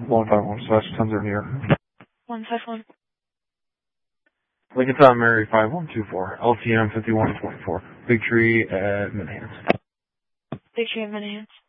151 slash 10 near. 151. Lincoln Town Mary 5124, LTM 5124. Big Tree at Minhans. Big Tree at Minhans.